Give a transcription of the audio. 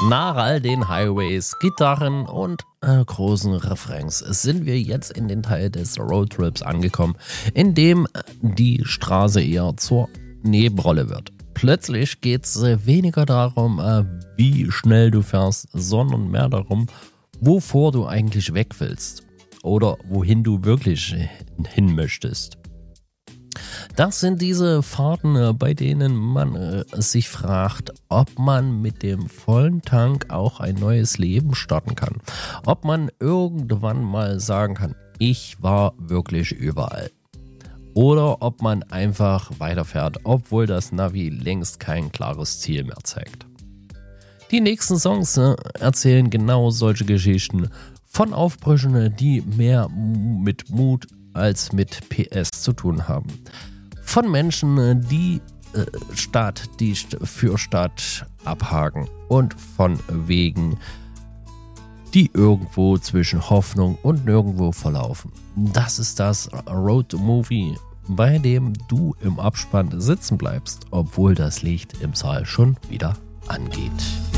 Nach all den Highways, Gitarren und großen Refrains sind wir jetzt in den Teil des Roadtrips angekommen, in dem die Straße eher zur Nebenrolle wird. Plötzlich geht es weniger darum, wie schnell du fährst, sondern mehr darum, wovor du eigentlich weg willst oder wohin du wirklich hin möchtest. Das sind diese Fahrten, bei denen man sich fragt, ob man mit dem vollen Tank auch ein neues Leben starten kann. Ob man irgendwann mal sagen kann, ich war wirklich überall. Oder ob man einfach weiterfährt, obwohl das Navi längst kein klares Ziel mehr zeigt. Die nächsten Songs erzählen genau solche Geschichten von Aufbrüchen, die mehr mit Mut als mit PS zu tun haben. Von Menschen, die Stadt für Stadt abhaken und von Wegen, die irgendwo zwischen Hoffnung und nirgendwo verlaufen. Das ist das Road Movie, bei dem du im Abspann sitzen bleibst, obwohl das Licht im Saal schon wieder angeht.